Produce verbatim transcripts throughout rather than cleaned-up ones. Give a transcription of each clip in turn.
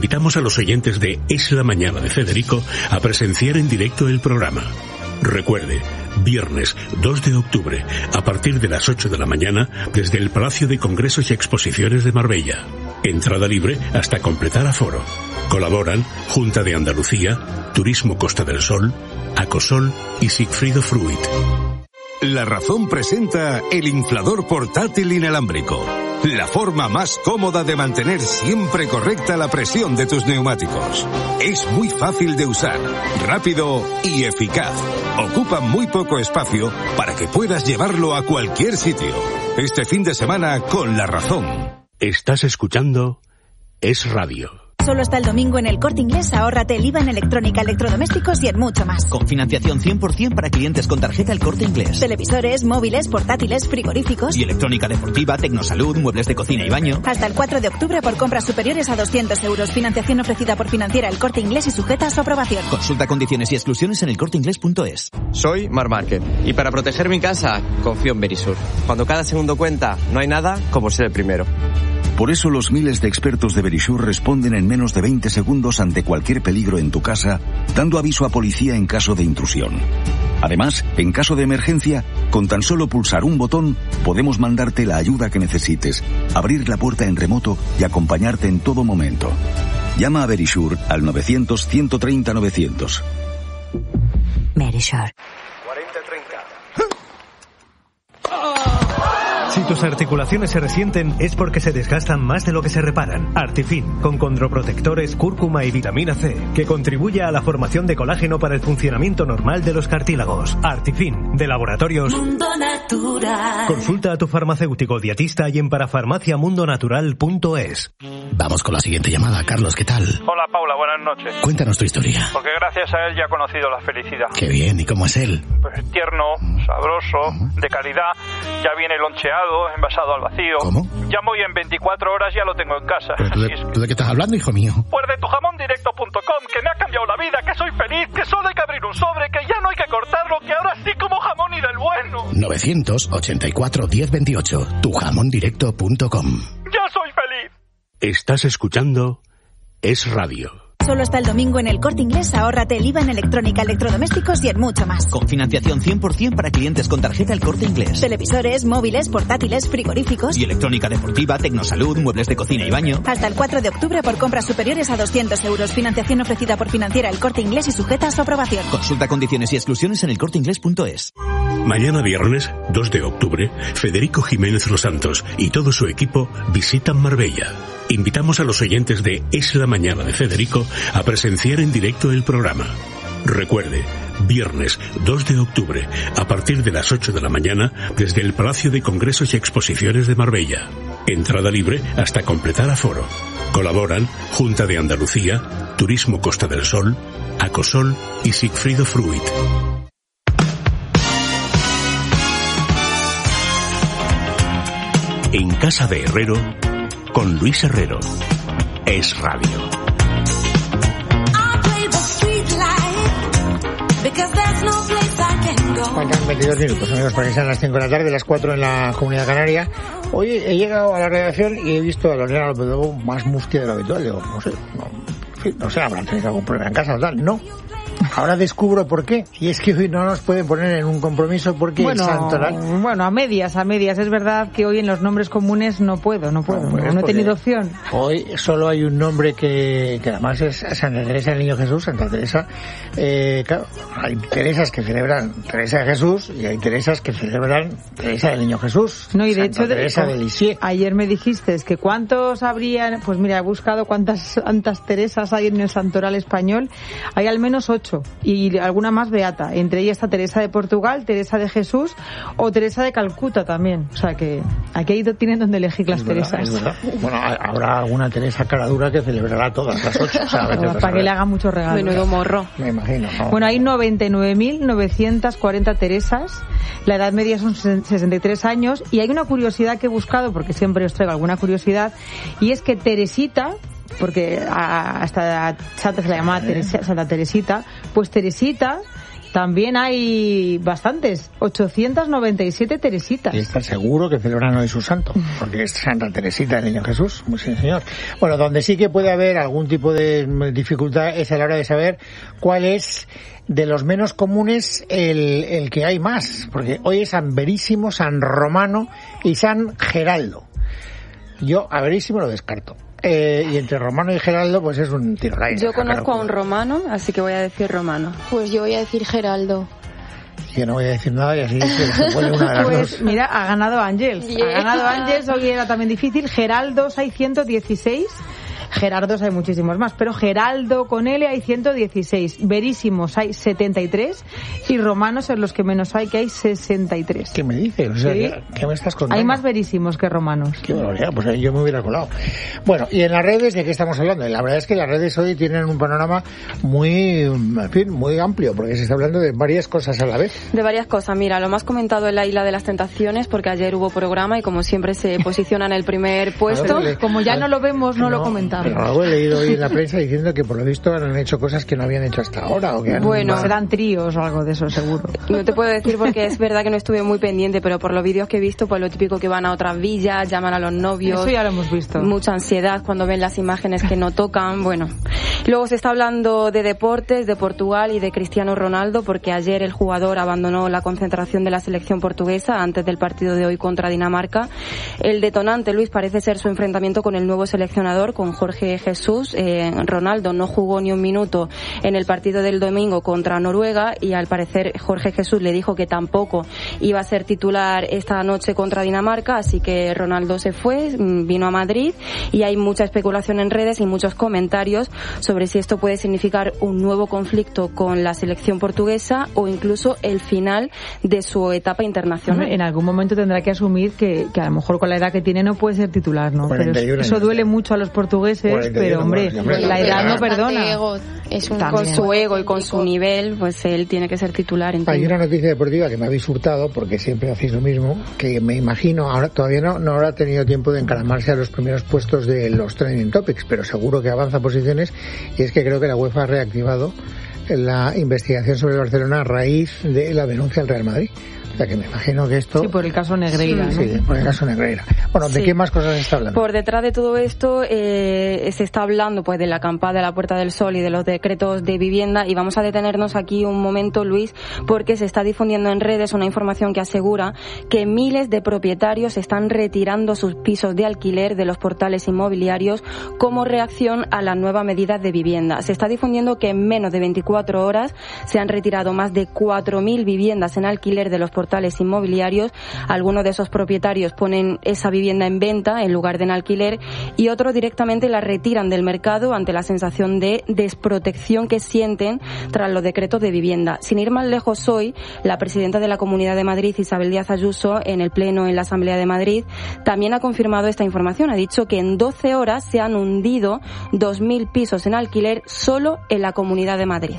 Invitamos a los oyentes de Es la Mañana de Federico a presenciar en directo el programa. Recuerde, viernes dos de octubre, a partir de las ocho de la mañana, desde el Palacio de Congresos y Exposiciones de Marbella. Entrada libre hasta completar aforo. Colaboran Junta de Andalucía, Turismo Costa del Sol, Acosol y Sigfrido Fruit. La Razón presenta el inflador portátil inalámbrico. La forma más cómoda de mantener siempre correcta la presión de tus neumáticos. Es muy fácil de usar, rápido y eficaz. Ocupa muy poco espacio para que puedas llevarlo a cualquier sitio. Este fin de semana con La Razón. Estás escuchando Es Radio. Solo hasta el domingo en El Corte Inglés, ahórrate el I V A en electrónica, electrodomésticos y en mucho más. Con financiación cien por ciento para clientes con tarjeta El Corte Inglés. Televisores, móviles, portátiles, frigoríficos. Y electrónica deportiva, tecnosalud, muebles de cocina y baño. Hasta el cuatro de octubre por compras superiores a doscientos euros. Financiación ofrecida por Financiera El Corte Inglés y sujeta a su aprobación. Consulta condiciones y exclusiones en el corte inglés punto es. Soy Mar Márquez y para proteger mi casa confío en Verisur. Cuando cada segundo cuenta, no hay nada como ser el primero. Por eso los miles de expertos de Verisur responden en menos de veinte segundos ante cualquier peligro en tu casa, dando aviso a policía en caso de intrusión. Además, en caso de emergencia, con tan solo pulsar un botón, podemos mandarte la ayuda que necesites, abrir la puerta en remoto y acompañarte en todo momento. Llama a Verisur al novecientos, ciento treinta, novecientos. Verisur. cuarenta treinta. Si tus articulaciones se resienten es porque se desgastan más de lo que se reparan. Artifin, con condroprotectores, cúrcuma y vitamina C, que contribuye a la formación de colágeno para el funcionamiento normal de los cartílagos. Artifin, de Laboratorios Mundo Natural. Consulta a tu farmacéutico dietista y en parafarmacia mundo natural punto es. Vamos con la siguiente llamada. Carlos, ¿qué tal? Hola, Paula, buenas noches. Cuéntanos tu historia. Porque gracias a él ya he conocido la felicidad. Qué bien, ¿y cómo es él? Pues tierno, sabroso, uh-huh. de calidad, ya viene loncheado, envasado al vacío. ¿Cómo? Llamo y en veinticuatro horas ya lo tengo en casa. ¿Pero tú de, es que... ¿tú de qué estás hablando, hijo mío? Pues de tu jamón directo punto com, que me ha cambiado la vida, que soy feliz, que solo hay que abrir un sobre, que ya no hay que cortarlo, que ahora sí como jamón y del bueno. novecientos ochenta y cuatro, diez veintiocho, tu jamón directo punto com. ¡Ya soy feliz! Estás escuchando Es Radio. Solo hasta el domingo en El Corte Inglés, ahórrate el I V A en electrónica, electrodomésticos y en mucho más. Con financiación cien por ciento para clientes con tarjeta El Corte Inglés. Televisores, móviles, portátiles, frigoríficos. Y electrónica deportiva, tecnosalud, muebles de cocina y baño. Hasta el cuatro de octubre por compras superiores a doscientos euros. Financiación ofrecida por Financiera El Corte Inglés y sujeta a su aprobación. Consulta condiciones y exclusiones en el corte inglés punto es. Mañana viernes dos de octubre, Federico Jiménez Los Santos y todo su equipo visitan Marbella. Invitamos a los oyentes de Es la Mañana de Federico a presenciar en directo el programa. Recuerde, viernes dos de octubre, a partir de las ocho de la mañana, desde el Palacio de Congresos y Exposiciones de Marbella. Entrada libre hasta completar aforo. Colaboran Junta de Andalucía, Turismo Costa del Sol, Acosol y Sigfrido Fruit. En Casa de Herrero, con Luis Herrero. Es Radio. Faltan veintidós minutos, amigos, para que sean las cinco de la tarde, las cuatro en la Comunidad Canaria. Hoy he llegado a la redacción y he visto a Lorena López de Lobo más mustia de lo habitual. Digo, no sé, no, en fin, no sé, habrán tenido algún problema en casa o tal. No. Ahora descubro por qué. Y es que hoy no nos pueden poner en un compromiso porque bueno, el santoral... Bueno, a medias, a medias. Es verdad que hoy en los nombres comunes no puedo, no puedo. No, pues no he tenido opción. Hoy solo hay un nombre que, que además es Santa Teresa del Niño Jesús, Santa Teresa. Eh, claro, hay Teresas que celebran Teresa de Jesús y hay Teresas que celebran Teresa del Niño Jesús. No, y de Santa hecho, Teresa de, de Lisieux. Ayer me dijiste que cuántos habrían... Pues mira, he buscado cuántas Santas Teresas hay en el santoral español. Hay al menos ocho. Y alguna más beata. Entre ellas está Teresa de Portugal, Teresa de Jesús o Teresa de Calcuta también. O sea que aquí tienen donde elegir las es verdad, Teresas. Es verdad. Bueno, habrá alguna Teresa caradura que celebrará todas las ocho. O sea, para para que le haga mucho regalo. Menudo morro. Me imagino. No. Bueno, hay noventa y nueve mil novecientas cuarenta Teresas. La edad media son sesenta y tres años. Y hay una curiosidad que he buscado, porque siempre os traigo alguna curiosidad, y es que Teresita, porque hasta Santa se la llamaba Teresa, Santa Teresita, pues Teresita También hay bastantes, ochocientas noventa y siete Teresitas. Y está seguro que celebran hoy su santo, porque es Santa Teresita del Niño Jesús. Muy sí, señor. Bueno, donde sí que puede haber algún tipo de dificultad es a la hora de saber cuál es de los menos comunes el, el que hay más, porque hoy es San Verísimo, San Romano y San Geraldo. Yo a Verísimo lo descarto. Eh, y entre Romano y Geraldo pues es un tiro al aire. Yo conozco a un romano, así que voy a decir Romano. Pues yo voy a decir Geraldo. Yo no voy a decir nada y así se, se pone una de las pues, dos. Mira, ha ganado Ángels. Yeah. Ha ganado Ángels, hoy era también difícil. Geraldos hay ciento dieciséis. Gerardos hay muchísimos más, pero Geraldo con L hay ciento dieciséis, Verísimos hay setenta y tres y Romanos son los que menos hay, que hay sesenta y tres. ¿Qué me dices? O sea, ¿sí? ¿qué, ¿qué me estás contando? Hay más Verísimos que Romanos. Qué barbaridad, pues yo me hubiera colado. Bueno, y en las redes, ¿de qué estamos hablando? La verdad es que las redes hoy tienen un panorama muy, en fin, muy amplio, porque se está hablando de varias cosas a la vez. De varias cosas. Mira, lo más comentado es la Isla de las Tentaciones, porque ayer hubo programa y como siempre se posiciona en el primer puesto. Como ya no lo vemos, no, no lo comentamos. Pero algo he leído hoy en la prensa diciendo que por lo visto han hecho cosas que no habían hecho hasta ahora. O que han... Bueno, serán tríos o algo de eso, seguro. No te puedo decir porque es verdad que no estuve muy pendiente, pero por los vídeos que he visto, pues lo típico que van a otras villas, llaman a los novios. Eso ya lo hemos visto. Mucha ansiedad cuando ven las imágenes que no tocan, bueno. Luego se está hablando de deportes, de Portugal y de Cristiano Ronaldo, porque ayer el jugador abandonó la concentración de la selección portuguesa antes del partido de hoy contra Dinamarca. El detonante, Luis, parece ser su enfrentamiento con el nuevo seleccionador, con Jorge Jesús. Eh, Ronaldo no jugó ni un minuto en el partido del domingo contra Noruega y al parecer Jorge Jesús le dijo que tampoco iba a ser titular esta noche contra Dinamarca, así que Ronaldo se fue, vino a Madrid y hay mucha especulación en redes y muchos comentarios sobre si esto puede significar un nuevo conflicto con la selección portuguesa o incluso el final de su etapa internacional. En algún momento tendrá que asumir que, que a lo mejor con la edad que tiene no puede ser titular, ¿no? Pero eso duele mucho a los portugueses, pero hombre, la edad no perdona. Es un, con su ego y con su nivel, pues él tiene que ser titular. Entiendo. Hay una noticia deportiva que me habéis hurtado, porque siempre hacéis lo mismo, que me imagino, ahora todavía no, no habrá tenido tiempo de encaramarse a los primeros puestos de los trending topics, pero seguro que avanza posiciones, y es que creo que la UEFA ha reactivado la investigación sobre el Barcelona a raíz de la denuncia al Real Madrid. O sea que me imagino que esto... Sí, por el caso Negreira, ¿no? Sí, por el caso Negreira. Bueno, ¿de sí. qué más cosas se está hablando? Por detrás de todo esto eh, se está hablando pues de la acampada de la Puerta del Sol y de los decretos de vivienda, y vamos a detenernos aquí un momento, Luis, porque se está difundiendo en redes una información que asegura que miles de propietarios están retirando sus pisos de alquiler de los portales inmobiliarios como reacción a la nueva medida de vivienda. Se está difundiendo que en menos de veinticuatro horas se han retirado más de cuatro mil viviendas en alquiler de los portales portales inmobiliarios. Algunos de esos propietarios ponen esa vivienda en venta en lugar de en alquiler y otros directamente la retiran del mercado ante la sensación de desprotección que sienten tras los decretos de vivienda. Sin ir más lejos, hoy la presidenta de la Comunidad de Madrid, Isabel Díaz Ayuso, en el pleno en la Asamblea de Madrid, también ha confirmado esta información. Ha dicho que en doce horas se han hundido dos mil pisos en alquiler solo en la Comunidad de Madrid.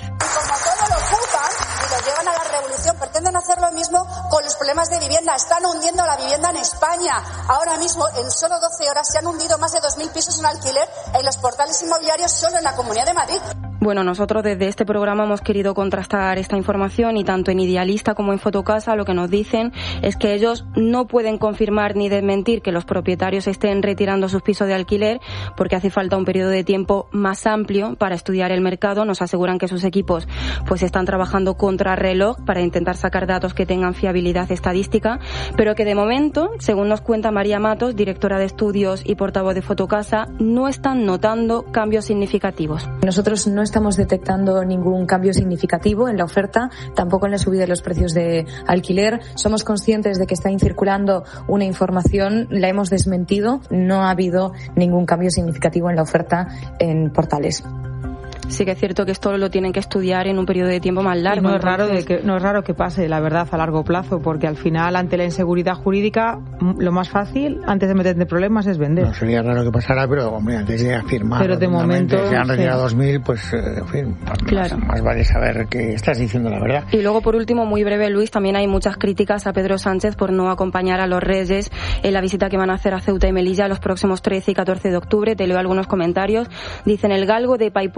Pretenden hacer lo mismo con los problemas de vivienda. Están hundiendo la vivienda en España. Ahora mismo, en solo doce horas, se han hundido más de dos mil pisos en alquiler en los portales inmobiliarios solo en la Comunidad de Madrid. Bueno, nosotros desde este programa hemos querido contrastar esta información y tanto en Idealista como en Fotocasa lo que nos dicen es que ellos no pueden confirmar ni desmentir que los propietarios estén retirando sus pisos de alquiler porque hace falta un periodo de tiempo más amplio para estudiar el mercado. Nos aseguran que sus equipos pues están trabajando contra reloj para intentar sacar datos que tengan fiabilidad estadística, pero que de momento, según nos cuenta María Matos, directora de estudios y portavoz de Fotocasa, no están notando cambios significativos. Nosotros no estamos detectando ningún cambio significativo en la oferta, tampoco en la subida de los precios de alquiler. Somos conscientes de que está circulando una información, la hemos desmentido, no ha habido ningún cambio significativo en la oferta en portales. Sí que es cierto que esto lo tienen que estudiar en un periodo de tiempo más largo. Y no es raro de que no es raro que pase, la verdad, a largo plazo, porque al final, ante la inseguridad jurídica, lo más fácil, antes de meterte en problemas, es vender. No sería raro que pasara, pero hombre, antes de afirmar. Pero de momento se han retirado sí. dos mil, pues, eh, en fin, claro. más, más vale saber que estás diciendo la verdad. Y luego, por último, muy breve, Luis, también hay muchas críticas a Pedro Sánchez por no acompañar a los Reyes en la visita que van a hacer a Ceuta y Melilla los próximos trece y catorce de octubre. Te leo algunos comentarios. Dicen: el galgo de Paiporta y de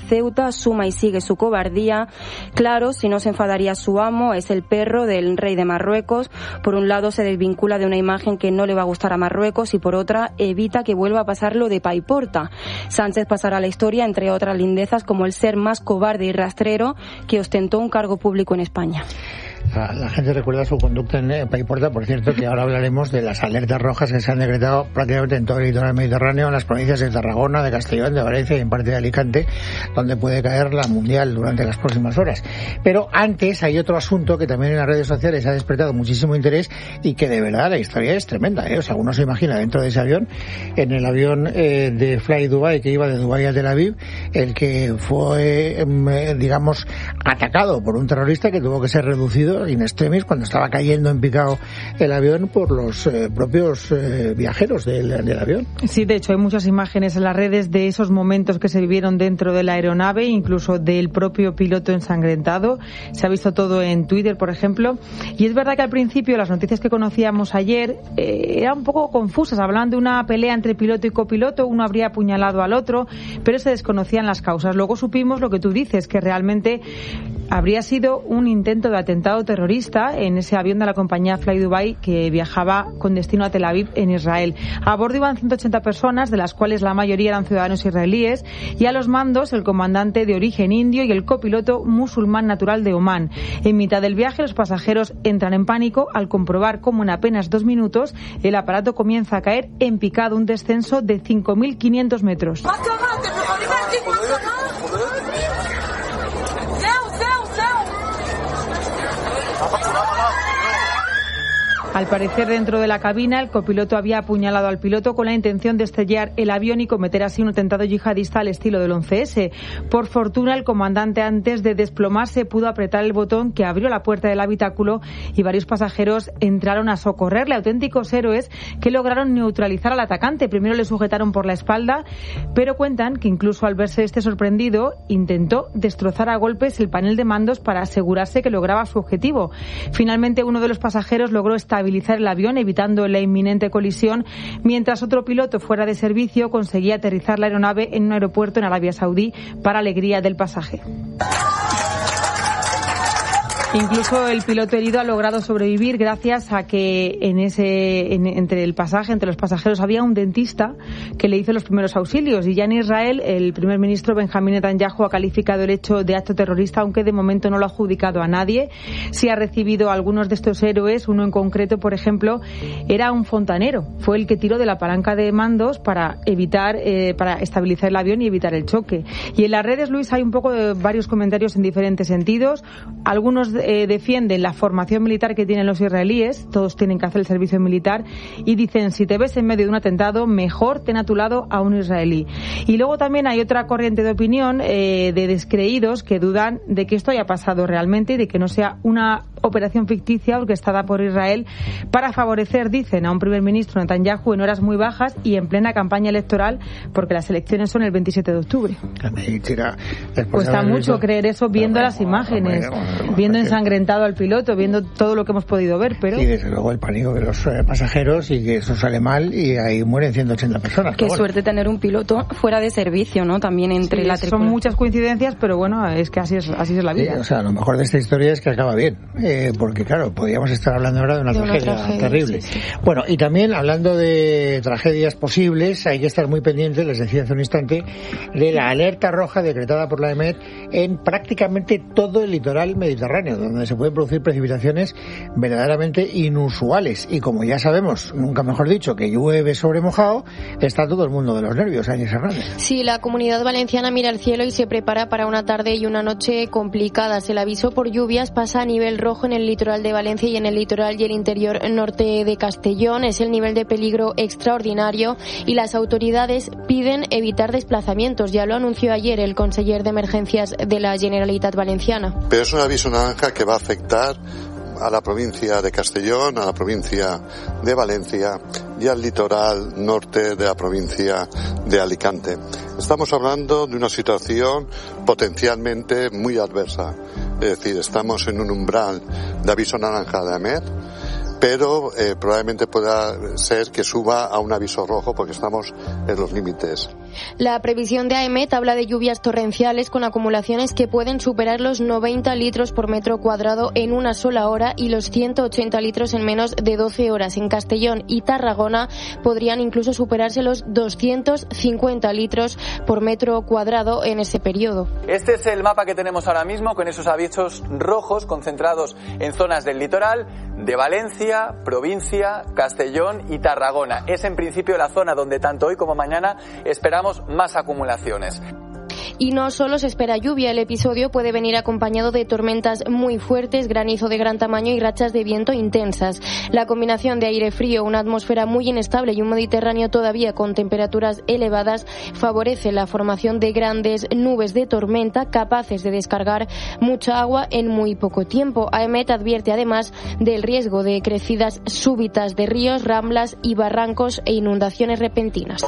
Ceuta, suma y sigue su cobardía. Claro, si no se enfadaría su amo, es el perro del rey de Marruecos. Por un lado se desvincula de una imagen que no le va a gustar a Marruecos y por otra evita que vuelva a pasar lo de Paiporta. Sánchez pasará a la historia, entre otras lindezas, como el ser más cobarde y rastrero que ostentó un cargo público en España. La, la gente recuerda su conducta en eh, Paiporta, por cierto, que ahora hablaremos de las alertas rojas que se han decretado prácticamente en todo el litoral mediterráneo, en las provincias de Tarragona, de Castellón, de Valencia y en parte de Alicante, donde puede caer la mundial durante las próximas horas. Pero antes hay otro asunto que también en las redes sociales ha despertado muchísimo interés y que de verdad la historia es tremenda, ¿eh? O sea, uno se imagina dentro de ese avión, en el avión eh, de Fly Dubai que iba de Dubái a Tel Aviv, el que fue, eh, digamos, atacado por un terrorista que tuvo que ser reducido in extremis cuando estaba cayendo en picado el avión por los eh, propios eh, viajeros del, del avión. Sí, de hecho hay muchas imágenes en las redes de esos momentos que se vivieron dentro de la aeronave, incluso del propio piloto ensangrentado. Se ha visto todo en Twitter, por ejemplo. Y es verdad que al principio las noticias que conocíamos ayer eh, eran un poco confusas. Hablaban de una pelea entre piloto y copiloto, uno habría apuñalado al otro, pero se desconocían las causas. Luego supimos lo que tú dices, que realmente habría sido un intento de atentado terrorista en ese avión de la compañía Fly Dubai que viajaba con destino a Tel Aviv, en Israel. A bordo iban ciento ochenta personas, de las cuales la mayoría eran ciudadanos israelíes, y a los mandos el comandante de origen indio y el copiloto musulmán natural de Omán. En mitad del viaje los pasajeros entran en pánico al comprobar cómo en apenas dos minutos el aparato comienza a caer en picado, un descenso de cinco mil quinientos metros. Al parecer, dentro de la cabina, el copiloto había apuñalado al piloto con la intención de estrellar el avión y cometer así un atentado yihadista al estilo del once ese. Por fortuna, el comandante, antes de desplomarse, pudo apretar el botón que abrió la puerta del habitáculo y varios pasajeros entraron a socorrerle. Auténticos héroes que lograron neutralizar al atacante. Primero le sujetaron por la espalda, pero cuentan que incluso al verse este sorprendido, intentó destrozar a golpes el panel de mandos para asegurarse que lograba su objetivo. Finalmente, uno de los pasajeros logró estabilizar el avión, evitando la inminente colisión, mientras otro piloto fuera de servicio conseguía aterrizar la aeronave en un aeropuerto en Arabia Saudí para alegría del pasaje. Incluso el piloto herido ha logrado sobrevivir gracias a que en ese en, entre el pasaje, entre los pasajeros, había un dentista que le hizo los primeros auxilios. Y ya en Israel, el primer ministro Benjamín Netanyahu ha calificado el hecho de acto terrorista, aunque de momento no lo ha adjudicado a nadie. Sí ha recibido a algunos de estos héroes. Uno en concreto, por ejemplo, era un fontanero. Fue el que tiró de la palanca de mandos para evitar, eh, para estabilizar el avión y evitar el choque. Y en las redes, Luis, hay un poco de varios comentarios en diferentes sentidos. Algunos Eh, defienden la formación militar que tienen los israelíes, todos tienen que hacer el servicio militar, y dicen, si te ves en medio de un atentado, mejor ten a tu lado a un israelí. Y luego también hay otra corriente de opinión eh, de descreídos que dudan de que esto haya pasado realmente y de que no sea una operación ficticia orquestada por Israel para favorecer, dicen, a un primer ministro, Netanyahu, en horas muy bajas y en plena campaña electoral, porque las elecciones son el veintisiete de octubre. Cuesta mucho creer eso viendo las imágenes, viendo ensangrentado al piloto, viendo todo lo que hemos podido ver, pero... Y desde luego el pánico de los eh, pasajeros, y que eso sale mal y ahí mueren ciento ochenta personas. Qué bueno. suerte tener un piloto fuera de servicio, ¿no? También entre sí, la tripulación. Son muchas coincidencias, pero bueno, es que así es, así es la vida. Sí, o sea, lo mejor de esta historia es que acaba bien, eh, porque claro, podríamos estar hablando ahora de una, de tragedia, una tragedia terrible. Sí, sí. Bueno, y también hablando de tragedias posibles, hay que estar muy pendientes, les decía hace un instante, de la alerta roja decretada por la E M E T en prácticamente todo el litoral mediterráneo, donde se pueden producir precipitaciones verdaderamente inusuales. Y como ya sabemos, nunca mejor dicho, que llueve sobre mojado, está todo el mundo de los nervios, Áñez Hernández. Sí, la Comunidad Valenciana mira al cielo y se prepara para una tarde y una noche complicadas. El aviso por lluvias pasa a nivel rojo en el litoral de Valencia y en el litoral y el interior norte de Castellón. Es el nivel de peligro extraordinario y las autoridades piden evitar desplazamientos. Ya lo anunció ayer el conseller de Emergencias de la Generalitat Valenciana. Pero es un aviso naranja que va a afectar a la provincia de Castellón, a la provincia de Valencia y al litoral norte de la provincia de Alicante. Estamos hablando de una situación potencialmente muy adversa. Es decir, estamos en un umbral de aviso naranja de A M E T, pero eh, probablemente pueda ser que suba a un aviso rojo porque estamos en los límites. La previsión de AEMET habla de lluvias torrenciales con acumulaciones que pueden superar los noventa litros por metro cuadrado en una sola hora y los ciento ochenta litros en menos de doce horas. En Castellón y Tarragona podrían incluso superarse los doscientos cincuenta litros por metro cuadrado en ese periodo. Este es el mapa que tenemos ahora mismo, con esos avisos rojos concentrados en zonas del litoral de Valencia, provincia, Castellón y Tarragona. Es en principio la zona donde tanto hoy como mañana esperamos más acumulaciones. Y no solo se espera lluvia, el episodio puede venir acompañado de tormentas muy fuertes, granizo de gran tamaño y rachas de viento intensas. La combinación de aire frío, una atmósfera muy inestable y un Mediterráneo todavía con temperaturas elevadas favorece la formación de grandes nubes de tormenta capaces de descargar mucha agua en muy poco tiempo. AEMET advierte además del riesgo de crecidas súbitas de ríos, ramblas y barrancos e inundaciones repentinas.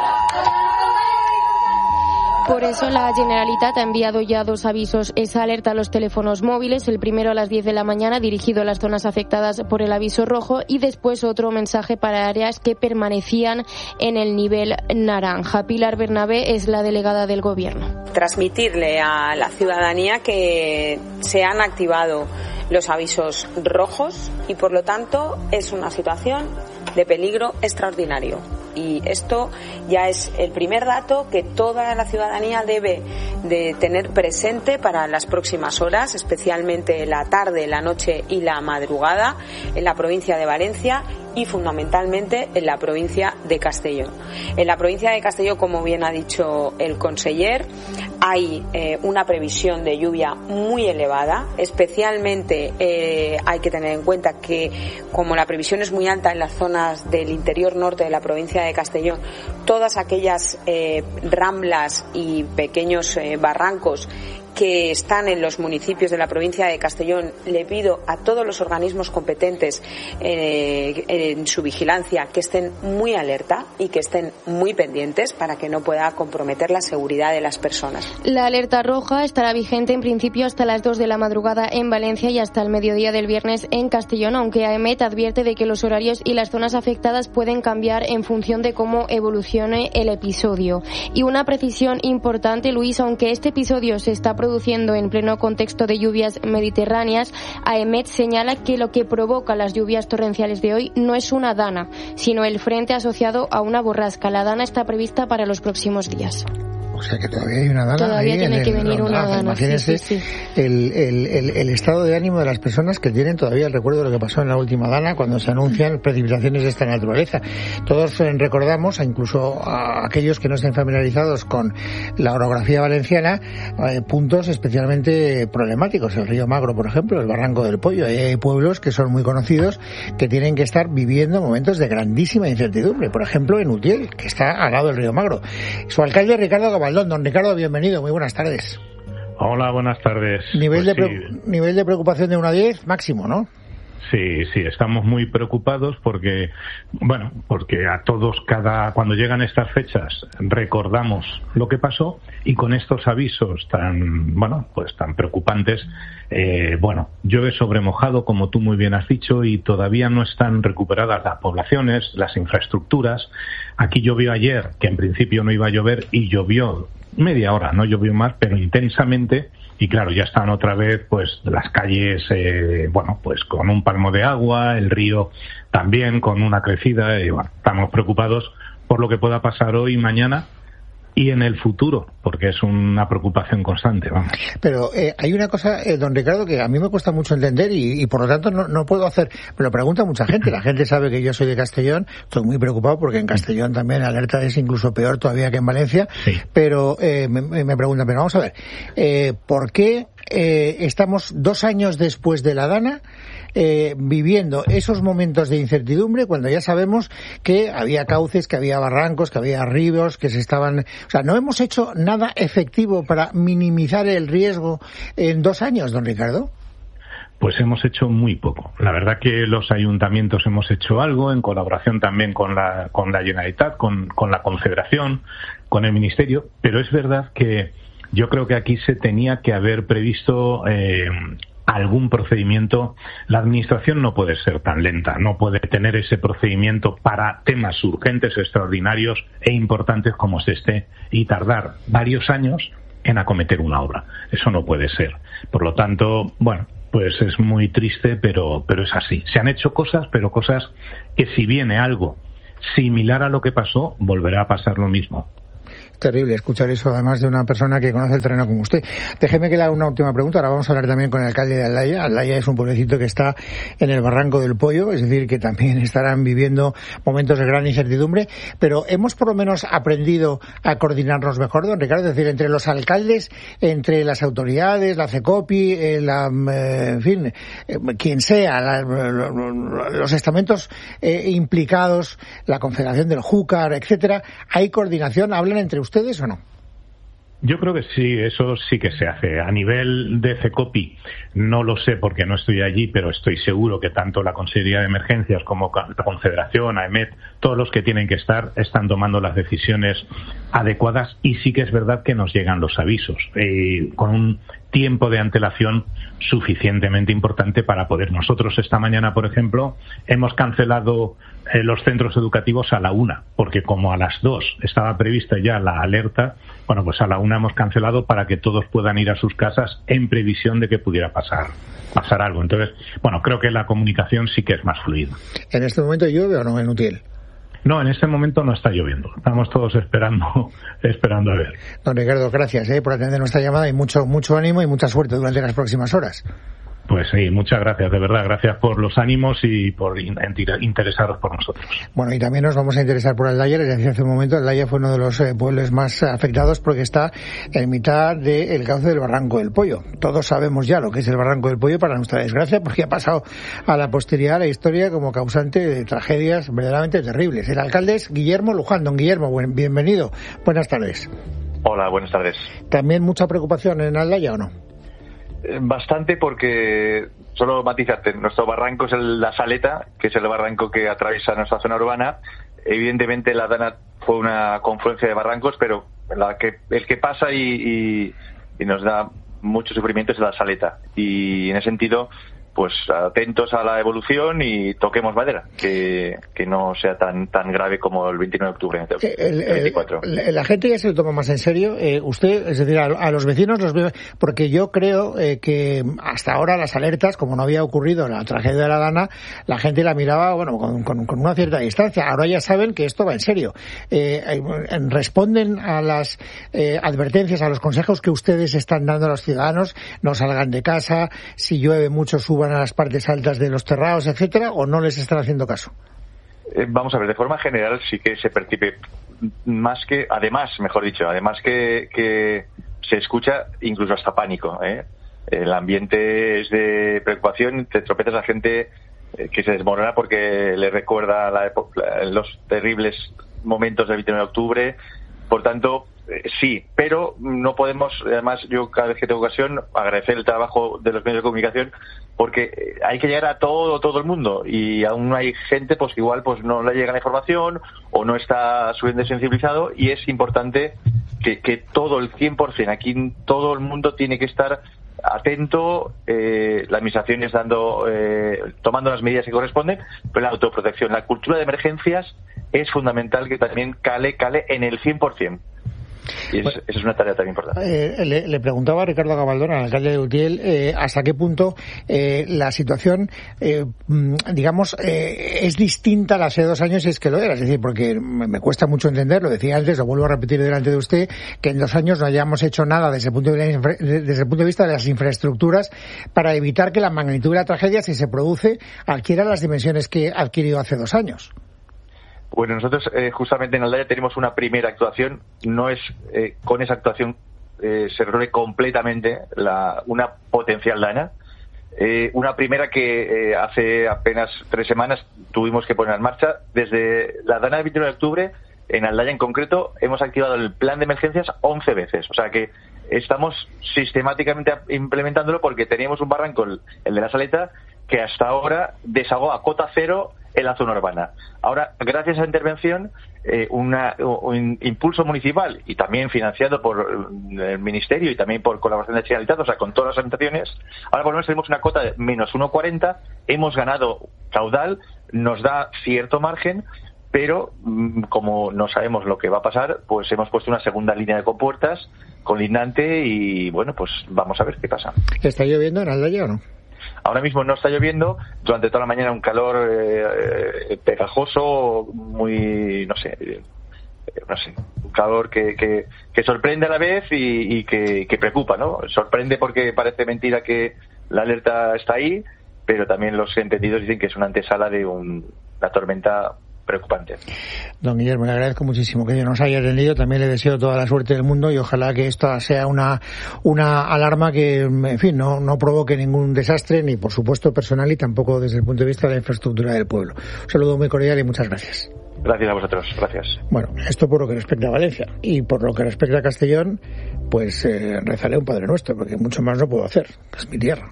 Por eso la Generalitat ha enviado ya dos avisos. Esa alerta a los teléfonos móviles, el primero a las diez de la mañana dirigido a las zonas afectadas por el aviso rojo y después otro mensaje para áreas que permanecían en el nivel naranja. Pilar Bernabé es la delegada del Gobierno. Transmitirle a la ciudadanía que se han activado los avisos rojos y por lo tanto es una situación de peligro extraordinario. Y esto ya es el primer dato que toda la ciudadanía debe de tener presente para las próximas horas, especialmente la tarde, la noche y la madrugada en la provincia de Valencia y fundamentalmente en la provincia de Castellón. En la provincia de Castellón, como bien ha dicho el conseller, hay eh, una previsión de lluvia muy elevada, especialmente eh, hay que tener en cuenta que como la previsión es muy alta en las zonas del interior norte de la provincia de Castellón, todas aquellas eh, ramblas y pequeños eh, barrancos que están en los municipios de la provincia de Castellón, le pido a todos los organismos competentes eh, en su vigilancia que estén muy alerta y que estén muy pendientes para que no pueda comprometer la seguridad de las personas. La alerta roja estará vigente en principio hasta las dos de la madrugada en Valencia y hasta el mediodía del viernes en Castellón, aunque AEMET advierte de que los horarios y las zonas afectadas pueden cambiar en función de cómo evolucione el episodio. Y una precisión importante, Luis, aunque este episodio se está produciendo produciendo en pleno contexto de lluvias mediterráneas, AEMET señala que lo que provoca las lluvias torrenciales de hoy no es una dana, sino el frente asociado a una borrasca. La dana está prevista para los próximos días. O sea que todavía hay una dana. Todavía ahí tiene en que el, venir una dana. Imagínense sí, sí, sí. El, el, el, el estado de ánimo de las personas que tienen todavía el recuerdo de lo que pasó en la última dana cuando se anuncian precipitaciones de esta naturaleza. Todos eh, recordamos, incluso a aquellos que no estén familiarizados con la orografía valenciana, eh, puntos especialmente problemáticos. El río Magro, por ejemplo, el Barranco del Pollo. Hay pueblos que son muy conocidos que tienen que estar viviendo momentos de grandísima incertidumbre. Por ejemplo, en Utiel, que está al lado del río Magro. Su alcalde, Ricardo Gabaldón. Don Ricardo, bienvenido, muy buenas tardes. Hola, buenas tardes. Nivel, pues de, sí. pre- nivel de preocupación de uno a diez, máximo, ¿no? Sí, sí, estamos muy preocupados porque, bueno, porque a todos, cada cuando llegan estas fechas, recordamos lo que pasó y con estos avisos tan, bueno, pues tan preocupantes, eh, bueno, llueve sobre mojado, como tú muy bien has dicho, y todavía no están recuperadas las poblaciones, las infraestructuras. Aquí llovió ayer, que en principio no iba a llover, y llovió media hora, no llovió más, pero intensamente. Y claro, ya están otra vez pues las calles, eh, bueno, pues con un palmo de agua, el río también con una crecida, y bueno, estamos preocupados por lo que pueda pasar hoy y mañana y en el futuro, porque es una preocupación constante, vamos. Pero eh, hay una cosa, eh, don Ricardo, que a mí me cuesta mucho entender y, y por lo tanto no, no puedo hacer, me lo pregunta mucha gente, la gente sabe que yo soy de Castellón, estoy muy preocupado porque en Castellón también la alerta es incluso peor todavía que en Valencia, sí. pero eh, me, me preguntan, pero vamos a ver, eh, ¿por qué eh, estamos dos años después de la Dana Eh, viviendo esos momentos de incertidumbre cuando ya sabemos que había cauces, que había barrancos, que había ríos, que se estaban... O sea, no hemos hecho nada efectivo para minimizar el riesgo en dos años, don Ricardo? Pues hemos hecho muy poco. La verdad que los ayuntamientos hemos hecho algo en colaboración también con la con la Generalitat, con, con la Confederación, con el Ministerio, pero es verdad que yo creo que aquí se tenía que haber previsto... Eh, algún procedimiento. La administración no puede ser tan lenta, no puede tener ese procedimiento para temas urgentes, extraordinarios e importantes como es este y tardar varios años en acometer una obra. Eso no puede ser. Por lo tanto, bueno, pues es muy triste, pero, pero es así. Se han hecho cosas, pero cosas que si viene algo similar a lo que pasó, volverá a pasar lo mismo. Terrible escuchar eso, además de una persona que conoce el terreno como usted. Déjeme que le haga una última pregunta. Ahora vamos a hablar también con el alcalde de Aldaya. Aldaya es un pueblecito que está en el Barranco del Pollo, es decir, que también estarán viviendo momentos de gran incertidumbre. Pero hemos por lo menos aprendido a coordinarnos mejor, don Ricardo. Es decir, entre los alcaldes, entre las autoridades, la CECOPI, eh, la, eh, en fin, eh, quien sea, la, los estamentos eh, implicados, la Confederación del Júcar, etcétera. ¿Hay coordinación? ¿Hablan entre ustedes o no? Yo creo que sí, eso sí que se hace. A nivel de CECOPI, no lo sé porque no estoy allí, pero estoy seguro que tanto la Consejería de Emergencias como la Confederación, AEMET, todos los que tienen que estar, están tomando las decisiones adecuadas y sí que es verdad que nos llegan los avisos eh, con un tiempo de antelación suficientemente importante para poder. Nosotros esta mañana, por ejemplo, hemos cancelado eh, los centros educativos a la una, porque como a las dos estaba prevista ya la alerta, bueno, pues a la una hemos cancelado para que todos puedan ir a sus casas en previsión de que pudiera pasar pasar algo. Entonces, bueno, creo que la comunicación sí que es más fluida. ¿En este momento llueve o no en Utiel? No, en este momento no está lloviendo. Estamos todos esperando esperando a ver. Don Ricardo, gracias eh, por atender nuestra llamada y mucho mucho ánimo y mucha suerte durante las próximas horas. Pues sí, muchas gracias, de verdad. Gracias por los ánimos y por interesaros por nosotros. Bueno, y también nos vamos a interesar por Aldaya. Les decía hace un momento, Aldaya fue uno de los eh, pueblos más afectados porque está en mitad del cauce del Barranco del Pollo. Todos sabemos ya lo que es el Barranco del Pollo, para nuestra desgracia, porque ha pasado a la posteridad la historia como causante de tragedias verdaderamente terribles. El alcalde es Guillermo Luján. Don Guillermo, buen, bienvenido. Buenas tardes. Hola, buenas tardes. ¿También mucha preocupación en Aldaya o no? Bastante, porque, solo matizarte, nuestro barranco es el, la Saleta, que es el barranco que atraviesa nuestra zona urbana. Evidentemente la Dana fue una confluencia de barrancos, pero la que, el que pasa y, y, y nos da mucho sufrimiento es la Saleta. Y en ese sentido, pues atentos a la evolución y toquemos madera, que, que no sea tan tan grave como el veintinueve de octubre el, el veinticuatro. El, la gente ya se lo toma más en serio. Eh, usted, es decir, a, a los vecinos los ve, porque yo creo eh, que hasta ahora las alertas, como no había ocurrido la tragedia de la Dana, la gente la miraba, bueno, con, con, con una cierta distancia. Ahora ya saben que esto va en serio. Eh, eh, responden a las eh, advertencias, a los consejos que ustedes están dando a los ciudadanos. No salgan de casa, si llueve mucho suban a las partes altas de los terrados, etcétera, o no les están haciendo caso. Eh, vamos a ver, de forma general sí que se percibe más que, además, mejor dicho, además que, que se escucha incluso hasta pánico, ¿eh? El ambiente es de preocupación, te tropezas a gente eh, que se desmorona porque le recuerda la época, los terribles momentos del veintinueve de octubre. Por tanto, eh, sí, pero no podemos, además yo cada vez que tengo ocasión, agradecer el trabajo de los medios de comunicación, porque hay que llegar a todo todo el mundo y aún hay gente pues que igual pues no le llega la información o no está suficientemente sensibilizado, y es importante que, que todo el cien por ciento, aquí todo el mundo tiene que estar atento, eh, la administración está dando, eh, tomando las medidas que corresponden, pero la autoprotección, la cultura de emergencias es fundamental que también cale, cale en el cien por ciento. Y es, bueno, esa es una tarea tan importante. Eh, le, le preguntaba a Ricardo Gabaldón, al alcalde de Utiel, eh, hasta qué punto eh, la situación, eh, digamos, eh, es distinta a la hace dos años, si es que lo era. Es decir, porque me, me cuesta mucho entender, lo decía antes, lo vuelvo a repetir delante de usted, que en dos años no hayamos hecho nada desde el punto de, la, desde el punto de vista de las infraestructuras para evitar que la magnitud de la tragedia, si se produce, adquiera las dimensiones que ha adquirido hace dos años. Bueno, nosotros eh, justamente en Aldaya tenemos una primera actuación. No es eh, con esa actuación eh, se resuelve completamente la, una potencial Dana. Eh, una primera que eh, hace apenas tres semanas tuvimos que poner en marcha. Desde la Dana del veintinueve de octubre, en Aldaya en concreto, hemos activado el plan de emergencias once veces. O sea que estamos sistemáticamente implementándolo porque teníamos un barranco, el, el de la Saleta, que hasta ahora desagó a cota cero en la zona urbana. Ahora, gracias a esa intervención, eh, una, un impulso municipal y también financiado por el Ministerio y también por colaboración de Generalitat, o sea, con todas las administraciones, ahora por lo menos tenemos una cuota de menos uno coma cuarenta, hemos ganado caudal, nos da cierto margen, pero como no sabemos lo que va a pasar, pues hemos puesto una segunda línea de compuertas colindante y bueno, pues vamos a ver qué pasa. ¿Está lloviendo en Aldaya o no? Ahora mismo no está lloviendo, durante toda la mañana un calor eh, eh, pegajoso, muy, no sé, eh, no sé, un calor que, que, que sorprende a la vez y, y que, que preocupa, ¿no? Sorprende porque parece mentira que la alerta está ahí, pero también los entendidos dicen que es una antesala de un, una tormenta preocupante. Don Guillermo, le agradezco muchísimo que nos haya atendido. También le deseo toda la suerte del mundo y ojalá que esta sea una una alarma que, en fin, no, no provoque ningún desastre, ni por supuesto personal y tampoco desde el punto de vista de la infraestructura del pueblo. Un saludo muy cordial y muchas gracias. Gracias a vosotros, gracias. Bueno, esto por lo que respecta a Valencia. Y por lo que respecta a Castellón, pues eh, rezaré un Padre Nuestro, porque mucho más no puedo hacer, que es mi tierra.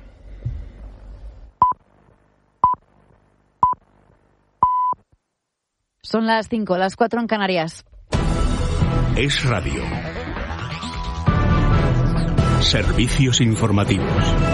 Son las cinco, las cuatro en Canarias. Es radio. Servicios informativos.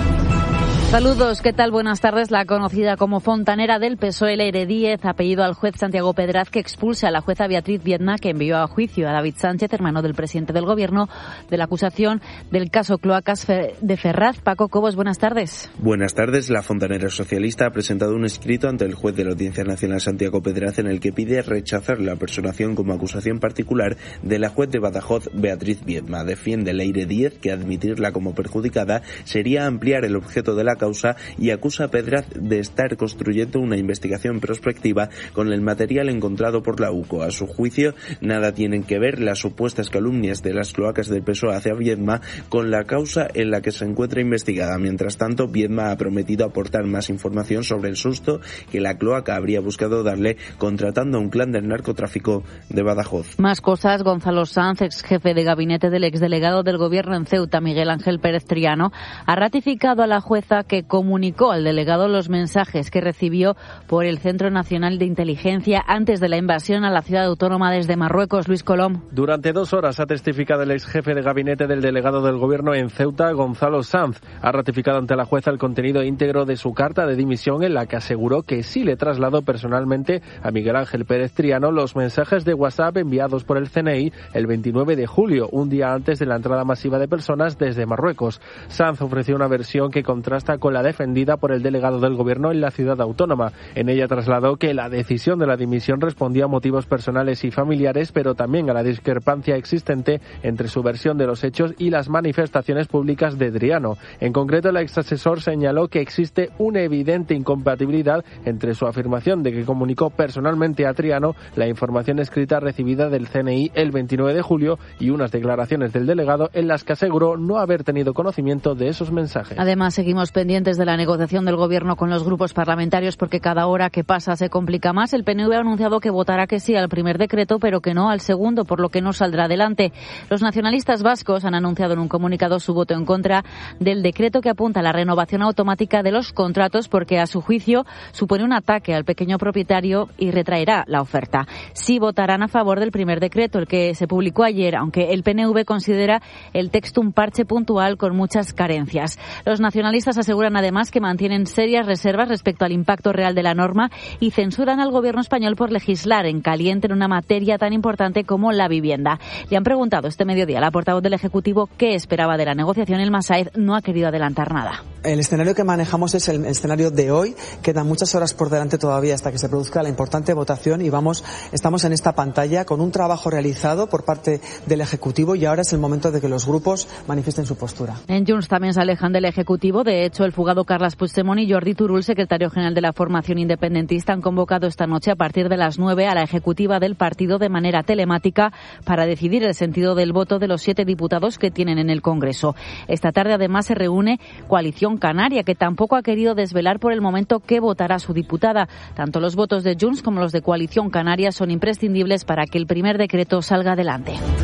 Saludos, ¿qué tal? Buenas tardes. La conocida como fontanera del P S O E, Leire Díez, ha pedido al juez Santiago Pedraz que expulse a la jueza Beatriz Viedma, que envió a juicio a David Sánchez, hermano del presidente del Gobierno, de la acusación del caso Cloacas de Ferraz. Paco Cobos, buenas tardes. Buenas tardes. La fontanera socialista ha presentado un escrito ante el juez de la Audiencia Nacional, Santiago Pedraz, en el que pide rechazar la personación como acusación particular de la juez de Badajoz, Beatriz Viedma. Defiende Leire Díez que admitirla como perjudicada sería ampliar el objeto de la causa y acusa a Pedraz de estar construyendo una investigación prospectiva con el material encontrado por la U C O. A su juicio, nada tienen que ver las supuestas calumnias de las cloacas del P S O E hacia Viedma con la causa en la que se encuentra investigada. Mientras tanto, Viedma ha prometido aportar más información sobre el susto que la cloaca habría buscado darle contratando a un clan del narcotráfico de Badajoz. Más cosas. Gonzalo Sanz, ex jefe de gabinete del exdelegado del Gobierno en Ceuta, Miguel Ángel Pérez Triano, ha ratificado a la jueza que comunicó al delegado los mensajes que recibió por el Centro Nacional de Inteligencia antes de la invasión a la ciudad autónoma desde Marruecos. Luis Colom. Durante dos horas ha testificado el ex jefe de gabinete del delegado del Gobierno en Ceuta, Gonzalo Sanz. Ha ratificado ante la jueza el contenido íntegro de su carta de dimisión, en la que aseguró que sí le trasladó personalmente a Miguel Ángel Pérez Triano los mensajes de WhatsApp enviados por el C N I el veintinueve de julio, un día antes de la entrada masiva de personas desde Marruecos. Sanz ofreció una versión que contrasta con la defendida por el delegado del Gobierno en la ciudad autónoma. En ella trasladó que la decisión de la dimisión respondía a motivos personales y familiares, pero también a la discrepancia existente entre su versión de los hechos y las manifestaciones públicas de Triano. En concreto, el exasesor señaló que existe una evidente incompatibilidad entre su afirmación de que comunicó personalmente a Triano la información escrita recibida del C N I el veintinueve de julio y unas declaraciones del delegado en las que aseguró no haber tenido conocimiento de esos mensajes. Además, seguimos pendientes de la negociación del Gobierno con los grupos parlamentarios porque cada hora que pasa se complica más. El P N V ha anunciado que votará que sí al primer decreto, pero que no al segundo, por lo que no saldrá adelante. Los nacionalistas vascos han anunciado en un comunicado su voto en contra del decreto que apunta a la renovación automática de los contratos porque, a su juicio, supone un ataque al pequeño propietario y retraerá la oferta. Sí votarán a favor del primer decreto, el que se publicó ayer, aunque el P N V considera el texto un parche puntual con muchas carencias. Los nacionalistas aseguran además que mantienen serias reservas respecto al impacto real de la norma y censuran al Gobierno español por legislar en caliente en una materia tan importante como la vivienda. Le han preguntado este mediodía a la portavoz del Ejecutivo qué esperaba de la negociación. El Masáez no ha querido adelantar nada. El escenario que manejamos es el escenario de hoy. Quedan muchas horas por delante todavía hasta que se produzca la importante votación y vamos, estamos en esta pantalla con un trabajo realizado por parte del Ejecutivo y ahora es el momento de que los grupos manifiesten su postura. En Junts también se alejan del Ejecutivo. De hecho, el fugado Carles Puigdemont y Jordi Turull, secretario general de la formación independentista, han convocado esta noche a partir de las nueve a la ejecutiva del partido de manera telemática para decidir el sentido del voto de los siete diputados que tienen en el Congreso. Esta tarde además se reúne Coalición Canaria, que tampoco ha querido desvelar por el momento qué votará su diputada. Tanto los votos de Junts como los de Coalición Canaria son imprescindibles para que el primer decreto salga adelante.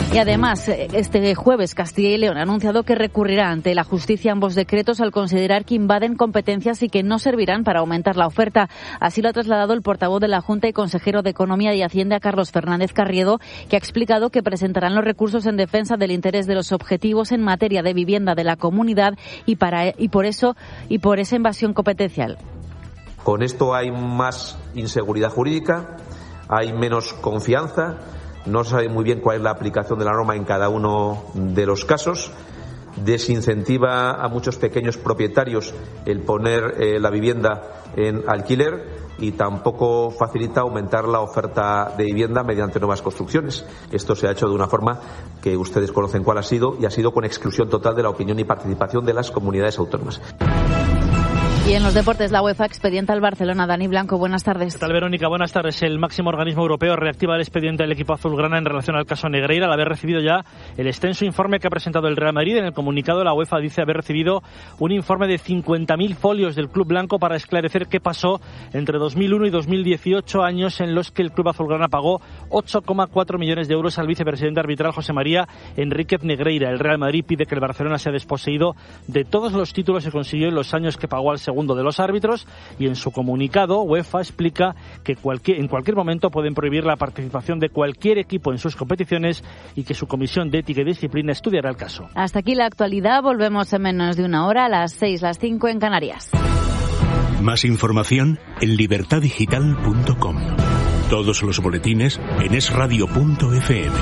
Y además, este jueves Castilla y León ha anunciado que recurrirá ante la justicia ambos decretos al considerar que invaden competencias y que no servirán para aumentar la oferta. Así lo ha trasladado el portavoz de la Junta y consejero de Economía y Hacienda, Carlos Fernández Carriedo, que ha explicado que presentarán los recursos en defensa del interés de los objetivos en materia de vivienda de la comunidad y para y por eso y por esa invasión competencial. Con esto hay más inseguridad jurídica, hay menos confianza. No se sabe muy bien cuál es la aplicación de la norma en cada uno de los casos. Desincentiva a muchos pequeños propietarios el poner eh, la vivienda en alquiler y tampoco facilita aumentar la oferta de vivienda mediante nuevas construcciones. Esto se ha hecho de una forma que ustedes conocen cuál ha sido y ha sido con exclusión total de la opinión y participación de las comunidades autónomas. Y en los deportes, la UEFA expedienta al Barcelona. Dani Blanco, buenas tardes. ¿Qué tal, Verónica? Buenas tardes. El máximo organismo europeo reactiva el expediente del equipo azulgrana en relación al caso Negreira, al haber recibido ya el extenso informe que ha presentado el Real Madrid. En el comunicado, la UEFA dice haber recibido un informe de cincuenta mil folios del club blanco para esclarecer qué pasó entre dos mil uno y dos mil dieciocho, años en los que el club azulgrana pagó ocho coma cuatro millones de euros al vicepresidente arbitral José María Enríquez Negreira. El Real Madrid pide que el Barcelona sea desposeído de todos los títulos que consiguió en los años que pagó al segundo de los árbitros, y en su comunicado UEFA explica que cualquier, en cualquier momento pueden prohibir la participación de cualquier equipo en sus competiciones y que su comisión de ética y disciplina estudiará el caso. Hasta aquí la actualidad. Volvemos en menos de una hora, a las seis, las cinco en Canarias. Más información en libertad digital punto com. Todos los boletines en es radio punto efe eme.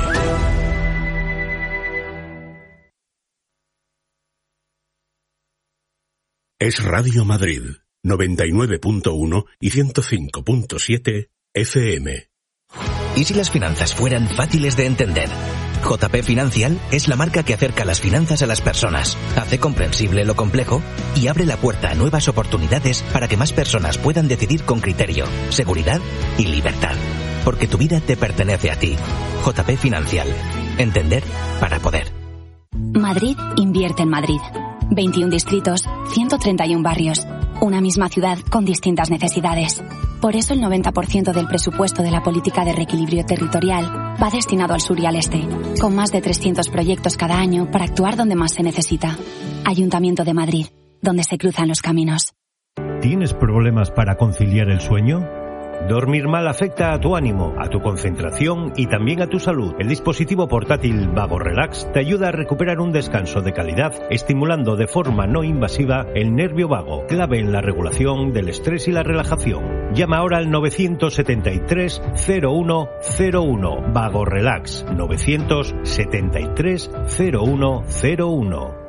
Es Radio Madrid, noventa y nueve punto uno y ciento cinco punto siete efe eme. ¿Y si las finanzas fueran fáciles de entender? J P Financial es la marca que acerca las finanzas a las personas, hace comprensible lo complejo y abre la puerta a nuevas oportunidades para que más personas puedan decidir con criterio, seguridad y libertad. Porque tu vida te pertenece a ti. J P Financial. Entender para poder. Madrid invierte en Madrid. veintiún distritos, ciento treinta y uno barrios. Una misma ciudad con distintas necesidades. Por eso el noventa por ciento del presupuesto de la política de reequilibrio territorial va destinado al sur y al este, con más de trescientos proyectos cada año para actuar donde más se necesita. Ayuntamiento de Madrid, donde se cruzan los caminos. ¿Tienes problemas para conciliar el sueño? Dormir mal afecta a tu ánimo, a tu concentración y también a tu salud. El dispositivo portátil Vago Relax te ayuda a recuperar un descanso de calidad, estimulando de forma no invasiva el nervio vago, clave en la regulación del estrés y la relajación. Llama ahora al nueve siete tres, cero uno cero uno. Vago Relax, nueve siete tres, cero uno cero uno.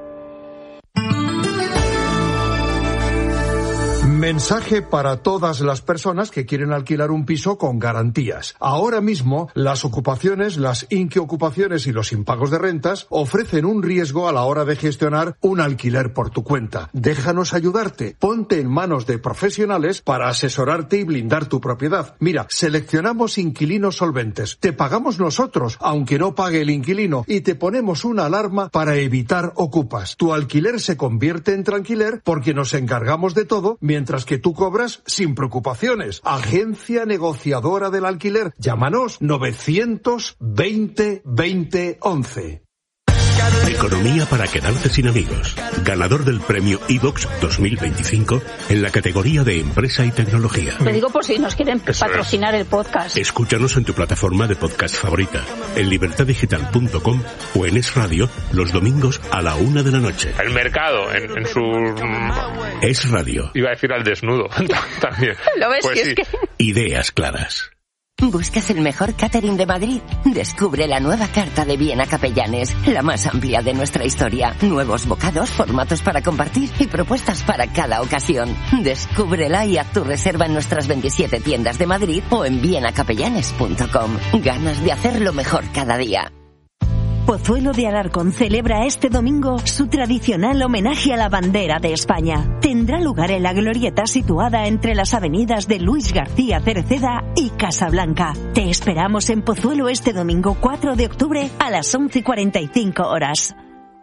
Mensaje para todas las personas que quieren alquilar un piso con garantías. Ahora mismo, las ocupaciones, las inquiocupaciones y los impagos de rentas ofrecen un riesgo a la hora de gestionar un alquiler por tu cuenta. Déjanos ayudarte. Ponte en manos de profesionales para asesorarte y blindar tu propiedad. Mira, seleccionamos inquilinos solventes. Te pagamos nosotros, aunque no pague el inquilino, y te ponemos una alarma para evitar ocupas. Tu alquiler se convierte en tranquiler porque nos encargamos de todo, mientras que tú cobras sin preocupaciones. Agencia negociadora del alquiler. Llámanos novecientos veinte veinte once. Economía para quedarte sin amigos. Ganador del premio iVox dos mil veinticinco en la categoría de empresa y tecnología. Te digo por si nos quieren Eso patrocinar es. el podcast. Escúchanos en tu plataforma de podcast favorita, en libertad digital punto com o en Es Radio los domingos a la una de la noche. El mercado en, en su... Es Radio. Iba a decir al desnudo también. ¿Lo ves? Pues sí. sí. Es que... Ideas claras. ¿Buscas el mejor catering de Madrid? Descubre la nueva carta de Viena Capellanes, la más amplia de nuestra historia. Nuevos bocados, formatos para compartir y propuestas para cada ocasión. Descúbrela y haz tu reserva en nuestras veintisiete tiendas de Madrid o en viena capellanes punto com. Ganas de hacerlo mejor cada día. Pozuelo de Alarcón celebra este domingo su tradicional homenaje a la bandera de España. Tendrá lugar en la glorieta situada entre las avenidas de Luis García Cereceda y Casablanca. Te esperamos en Pozuelo este domingo cuatro de octubre a las once y cuarenta y cinco horas.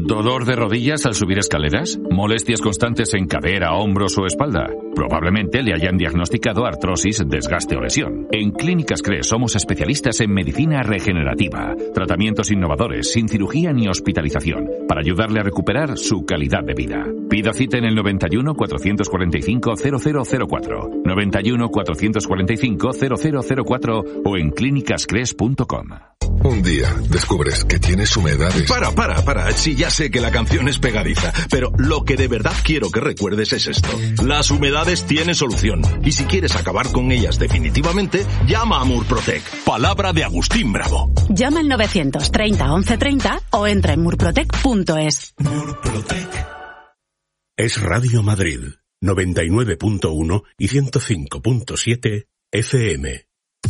¿Dolor de rodillas al subir escaleras? ¿Molestias constantes en cadera, hombros o espalda? Probablemente le hayan diagnosticado artrosis, desgaste o lesión. En Clínicas Cres somos especialistas en medicina regenerativa, tratamientos innovadores, sin cirugía ni hospitalización, para ayudarle a recuperar su calidad de vida. Pida cita en el noventa y uno, cuatrocientos cuarenta y cinco, cero cero cero cuatro, noventa y uno, cuatrocientos cuarenta y cinco, cero cero cero cuatro o en clínicas cres punto com. Un día descubres que tienes humedades. Para, para, para. Sí, ya sé que la canción es pegadiza, pero lo que de verdad quiero que recuerdes es esto. Las humedades tienen solución. Y si quieres acabar con ellas definitivamente, llama a Murprotec. Palabra de Agustín Bravo. Llama al novecientos treinta once treinta o entra en murprotec punto es. Murprotec. Es Radio Madrid, noventa y nueve punto uno y ciento cinco punto siete F M.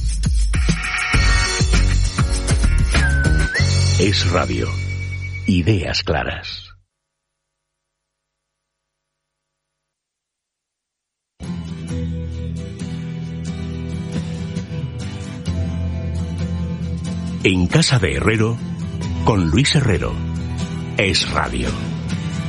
Es radio. Ideas claras. En casa de Herrero, con Luis Herrero. Es radio.